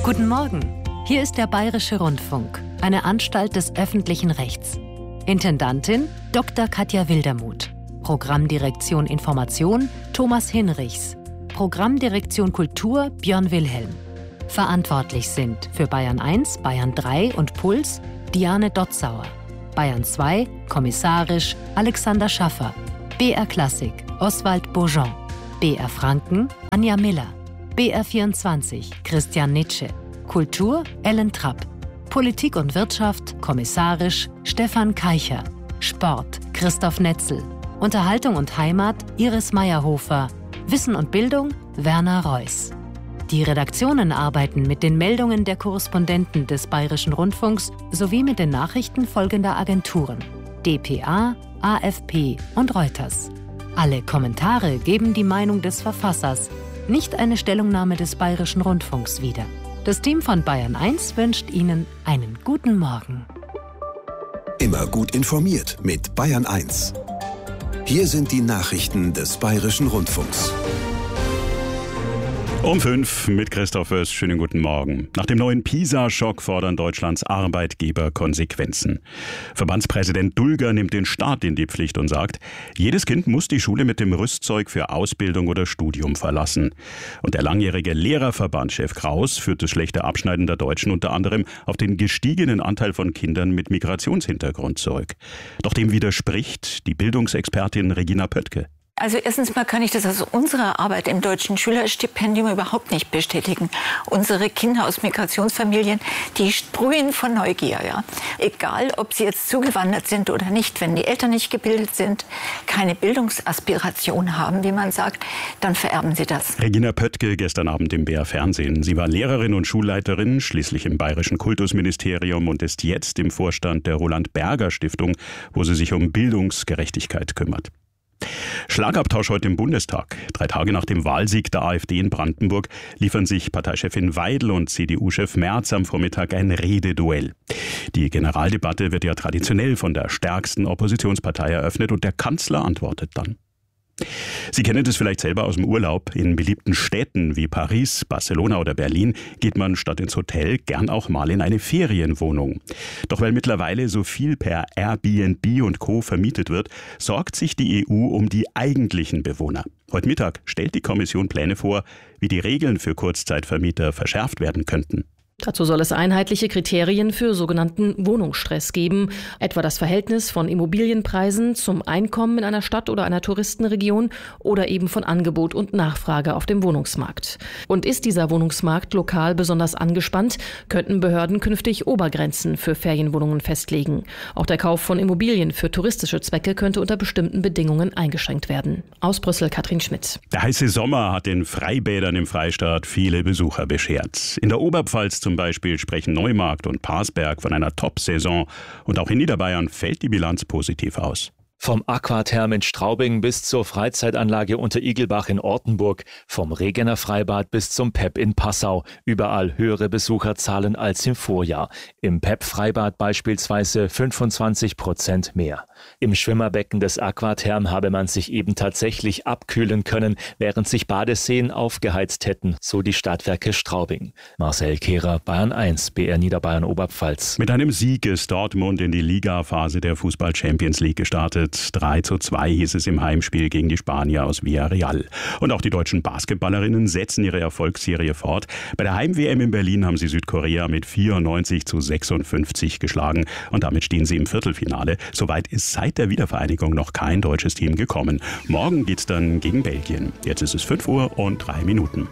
Guten Morgen. Hier ist der Bayerische Rundfunk, eine Anstalt des öffentlichen Rechts. Intendantin Dr. Katja Wildermuth. Programmdirektion Information Thomas Hinrichs. Programmdirektion Kultur Björn Wilhelm. Verantwortlich sind für Bayern 1, Bayern 3 und Puls Diane Dotzauer. Bayern 2, kommissarisch Alexander Schaffer. BR Klassik Oswald Bourgeon. BR Franken Anja Miller. BR 24 Christian Nitsche. Kultur Ellen Trapp. Politik und Wirtschaft kommissarisch Stefan Keicher. Sport Christoph Netzel. Unterhaltung und Heimat Iris Meyerhofer. Wissen und Bildung Werner Reuss. Die Redaktionen arbeiten mit den Meldungen der Korrespondenten des Bayerischen Rundfunks sowie mit den Nachrichten folgender Agenturen: dpa, AFP und Reuters. Alle Kommentare geben die Meinung des Verfassers, nicht eine Stellungnahme des Bayerischen Rundfunks wieder. Das Team von Bayern 1 wünscht Ihnen einen guten Morgen. Immer gut informiert mit Bayern 1. Hier sind die Nachrichten des Bayerischen Rundfunks. Um 5 mit Christoph Wöss. Schönen guten Morgen. Nach dem neuen PISA-Schock fordern Deutschlands Arbeitgeber Konsequenzen. Verbandspräsident Dulger nimmt den Staat in die Pflicht und sagt, jedes Kind muss die Schule mit dem Rüstzeug für Ausbildung oder Studium verlassen. Und der langjährige Lehrerverbandchef Kraus führt das schlechte Abschneiden der Deutschen unter anderem auf den gestiegenen Anteil von Kindern mit Migrationshintergrund zurück. Doch dem widerspricht die Bildungsexpertin Regina Pöttke. Also erstens mal kann ich das aus unserer Arbeit im Deutschen Schülerstipendium überhaupt nicht bestätigen. Unsere Kinder aus Migrationsfamilien, die sprühen von Neugier. Ja. Egal, ob sie jetzt zugewandert sind oder nicht, wenn die Eltern nicht gebildet sind, keine Bildungsaspiration haben, wie man sagt, dann vererben sie das. Regina Pöttke gestern Abend im BR Fernsehen. Sie war Lehrerin und Schulleiterin, schließlich im Bayerischen Kultusministerium und ist jetzt im Vorstand der Roland Berger Stiftung, wo sie sich um Bildungsgerechtigkeit kümmert. Schlagabtausch heute im Bundestag. 3 Tage nach dem Wahlsieg der AfD in Brandenburg liefern sich Parteichefin Weidel und CDU-Chef Merz am Vormittag ein Rededuell. Die Generaldebatte wird ja traditionell von der stärksten Oppositionspartei eröffnet und der Kanzler antwortet dann. Sie kennen das vielleicht selber aus dem Urlaub. In beliebten Städten wie Paris, Barcelona oder Berlin geht man statt ins Hotel gern auch mal in eine Ferienwohnung. Doch weil mittlerweile so viel per Airbnb und Co. vermietet wird, sorgt sich die EU um die eigentlichen Bewohner. Heute Mittag stellt die Kommission Pläne vor, wie die Regeln für Kurzzeitvermieter verschärft werden könnten. Dazu soll es einheitliche Kriterien für sogenannten Wohnungsstress geben, etwa das Verhältnis von Immobilienpreisen zum Einkommen in einer Stadt oder einer Touristenregion oder eben von Angebot und Nachfrage auf dem Wohnungsmarkt. Und ist dieser Wohnungsmarkt lokal besonders angespannt, könnten Behörden künftig Obergrenzen für Ferienwohnungen festlegen. Auch der Kauf von Immobilien für touristische Zwecke könnte unter bestimmten Bedingungen eingeschränkt werden. Aus Brüssel Katrin Schmidt. Der heiße Sommer hat den Freibädern im Freistaat viele Besucher beschert. In der Oberpfalz zum Beispiel sprechen Neumarkt und Parsberg von einer Top-Saison. Und auch in Niederbayern fällt die Bilanz positiv aus. Vom Aquatherm in Straubing bis zur Freizeitanlage unter Igelbach in Ortenburg, vom Regener Freibad bis zum PEP in Passau. Überall höhere Besucherzahlen als im Vorjahr. Im PEP-Freibad beispielsweise 25% mehr. Im Schwimmerbecken des Aquatherm habe man sich eben tatsächlich abkühlen können, während sich Badeseen aufgeheizt hätten, so die Stadtwerke Straubing. Marcel Kehrer, Bayern 1, BR Niederbayern Oberpfalz. Mit einem Sieg ist Dortmund in die Liga-Phase der Fußball-Champions League gestartet. 3:2 hieß es im Heimspiel gegen die Spanier aus Villarreal. Und auch die deutschen Basketballerinnen setzen ihre Erfolgsserie fort. Bei der Heim-WM in Berlin haben sie Südkorea mit 94:56 geschlagen. Und damit stehen sie im Viertelfinale. Soweit ist seit der Wiedervereinigung noch kein deutsches Team gekommen. Morgen geht's dann gegen Belgien. Jetzt ist es 5:03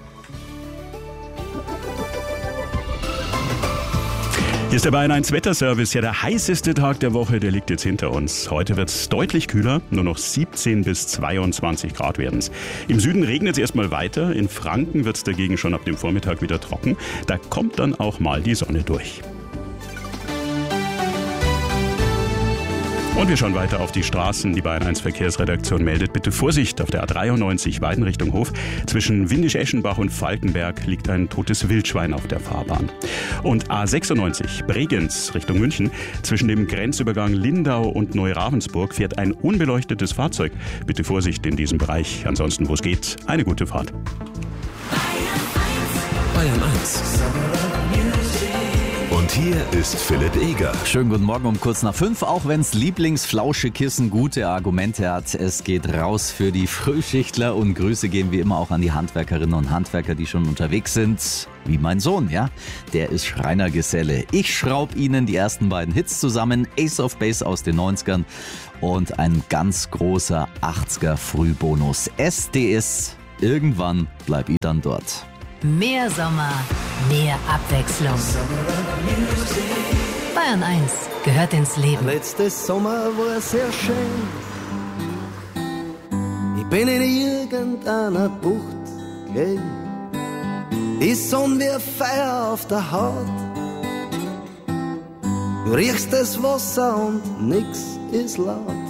Hier ist der Bayern 1 Wetterservice. Ja, der heißeste Tag der Woche, der liegt jetzt hinter uns. Heute wird es deutlich kühler, nur noch 17 bis 22 Grad werden es. Im Süden regnet es erstmal weiter, in Franken wird es dagegen schon ab dem Vormittag wieder trocken. Da kommt dann auch mal die Sonne durch. Und wir schauen weiter auf die Straßen. Die Bayern 1 Verkehrsredaktion meldet bitte Vorsicht auf der A93 Weiden Richtung Hof. Zwischen Windisch-Eschenbach und Falkenberg liegt ein totes Wildschwein auf der Fahrbahn. Und A96 Bregenz Richtung München. Zwischen dem Grenzübergang Lindau und Neuravensburg fährt ein unbeleuchtetes Fahrzeug. Bitte Vorsicht in diesem Bereich. Ansonsten, wo es geht, eine gute Fahrt. Bayern 1. Und hier ist Philipp Eger. Schönen guten Morgen um kurz nach 5, auch wenn's Lieblingsflauschekissen gute Argumente hat. Es geht raus für die Frühschichtler und Grüße gehen wie immer auch an die Handwerkerinnen und Handwerker, die schon unterwegs sind. Wie mein Sohn, ja? Der ist Schreinergeselle. Ich schraub Ihnen die ersten beiden Hits zusammen. Ace of Base aus den 90ern und ein ganz großer 80er Frühbonus. SDS, irgendwann bleib ich dann dort. Mehr Sommer, mehr Abwechslung. Bayern 1 gehört ins Leben. Letztes Sommer war sehr schön. Ich bin in irgendeiner Bucht gelegen. Die Sonne wie Feuer auf der Haut. Du riechst das Wasser und nix ist laut.